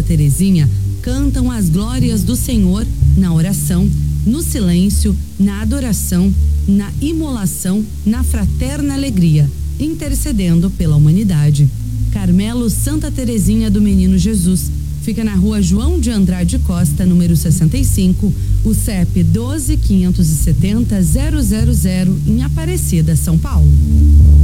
Terezinha cantam as glórias do Senhor na oração, no silêncio, na adoração, na imolação, na fraterna alegria, intercedendo pela humanidade. Carmelo Santa Terezinha do Menino Jesus. Fica na rua João de Andrade Costa, número 65, o CEP 12.570.000, em Aparecida, São Paulo.